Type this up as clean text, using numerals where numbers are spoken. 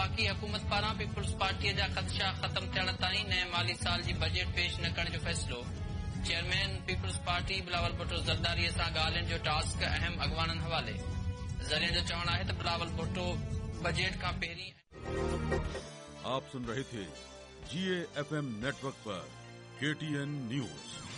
वफ़ाक़ी हुकूमत पारां पीपुल्स पार्टीअ जा ख़दशा ख़त्म थियण ताईं नए माली साल जी बजट पेश न करण जो फ़ैसिलो। Chairman people's party Bilawal Bhutto ज़रदारीअ सां ॻाल्हियुनि जो टास्क अहम अॻवाननि हवाले। ज़रिए जो चवणु आहे त बिलावल भुट्टो बजट खां पहिरीं। आप सुन रहे थे GAFM नेटवर्क पर KTN न्यूज।